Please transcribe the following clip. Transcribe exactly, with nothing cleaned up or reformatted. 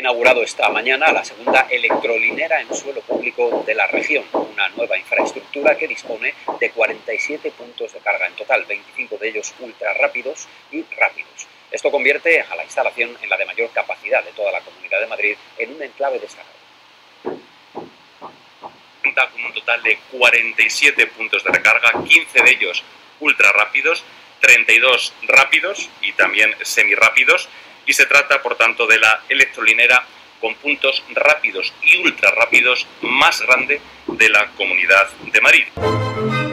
inaugurado esta mañana la segunda electrolinera en suelo público de la región, una nueva infraestructura que dispone de cuarenta y siete puntos de carga en total, veinticinco de ellos ultra rápidos y rápidos. Esto convierte a la instalación en la de mayor capacidad de toda la Comunidad de Madrid en un enclave destacado. Cuenta con un total de cuarenta y siete puntos de recarga, quince de ellos ultra rápidos, treinta y dos rápidos y también semirrápidos, y se trata, por tanto, de la electrolinera con puntos rápidos y ultra rápidos más grande de la Comunidad de Madrid.